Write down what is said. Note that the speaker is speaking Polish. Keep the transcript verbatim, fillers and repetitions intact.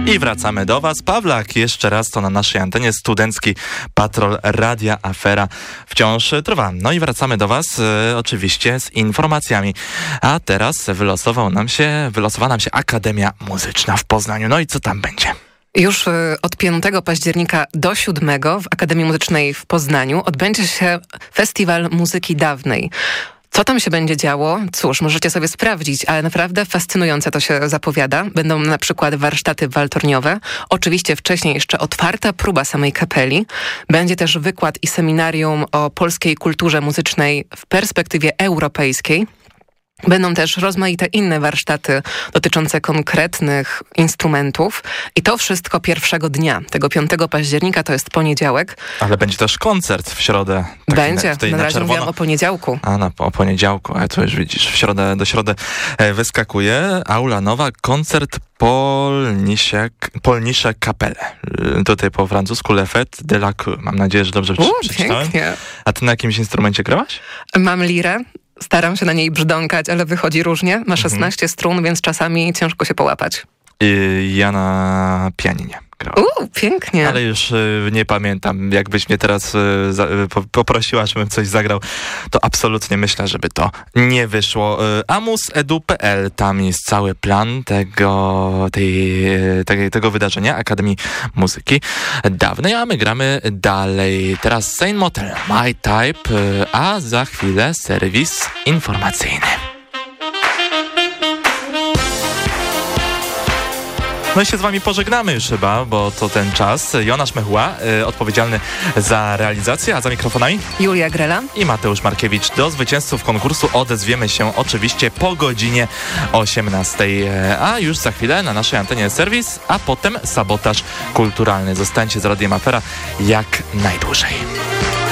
I wracamy do Was. Pawlak, jeszcze raz to na naszej antenie Studencki Patrol Radia Afera wciąż trwa. No i wracamy do Was e, oczywiście z informacjami. A teraz wylosował nam się, wylosowała nam się Akademia Muzyczna w Poznaniu. No i co tam będzie? Już od piątego października do siódmego w Akademii Muzycznej w Poznaniu odbędzie się Festiwal Muzyki Dawnej. Co tam się będzie działo? Cóż, możecie sobie sprawdzić, ale naprawdę fascynujące to się zapowiada. Będą na przykład warsztaty waltorniowe. Oczywiście wcześniej jeszcze otwarta próba samej kapeli. Będzie też wykład i seminarium o polskiej kulturze muzycznej w perspektywie europejskiej. Będą też rozmaite inne warsztaty dotyczące konkretnych instrumentów i to wszystko pierwszego dnia, tego piątego października, to jest poniedziałek. Ale będzie też koncert w środę. Będzie, na, na razie mówiłam o poniedziałku. A, no, o poniedziałku, ale to już widzisz, w środę, do środy e, wyskakuje Aula Nowa, koncert Polnische, Polnische Kapelle. Tutaj po francusku Le Fête de la Cour. Mam nadzieję, że dobrze U, przeczytałem. Pięknie. A ty na jakimś instrumencie grałaś? Mam lirę. Staram się na niej brzdąkać, ale wychodzi różnie. Ma szesnaście mhm. strun, więc czasami ciężko się połapać. I ja na pianinie grałem. Uuu, pięknie. Ale już y, nie pamiętam. Jakbyś mnie teraz y, za, y, po, poprosiła, żebym coś zagrał, to absolutnie myślę, żeby to nie wyszło. Y, amus kropka edu kropka pe el, tam jest cały plan tego, tej, tej, tego wydarzenia Akademii Muzyki Dawnej, a my gramy dalej. Teraz Saint Motel, My Type, y, a za chwilę serwis informacyjny. No i się z wami pożegnamy już chyba, bo to ten czas. Jonasz Mechuła, y, odpowiedzialny za realizację, a za mikrofonami Julia Grela i Mateusz Markiewicz. Do zwycięzców konkursu odezwiemy się oczywiście po godzinie osiemnastej. A już za chwilę na naszej antenie serwis, a potem sabotaż kulturalny. Zostańcie z Radiem Afera jak najdłużej.